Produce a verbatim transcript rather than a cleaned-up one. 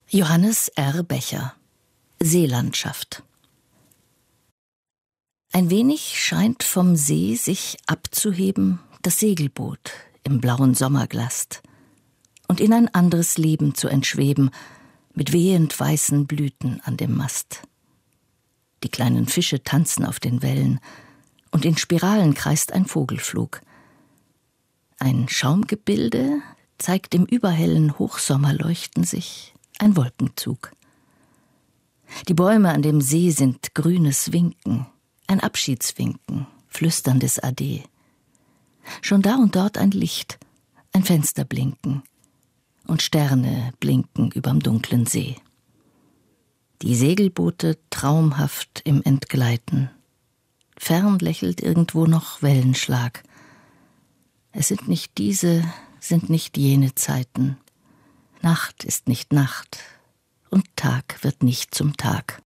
Johannes R. Becher: Seelandschaft. Ein wenig scheint vom See sich abzuheben das Segelboot im blauen Sommerglast und in ein anderes Leben zu entschweben, mit wehend weißen Blüten an dem Mast. Die kleinen Fische tanzen auf den Wellen, und in Spiralen kreist ein Vogelflug. Ein Schaumgebilde zeigt im überhellen Hochsommerleuchten sich ein Wolkenzug. Die Bäume an dem See sind grünes Winken, ein Abschiedswinken, flüsterndes Ade. Schon da und dort ein Licht, ein Fenster blinken, und Sterne blinken überm dunklen See. Die Segelboote traumhaft im Entgleiten. Fern lächelt irgendwo noch Wellenschlag. Es sind nicht diese, sind nicht jene Zeiten. Nacht ist nicht Nacht, und Tag wird nicht zum Tag.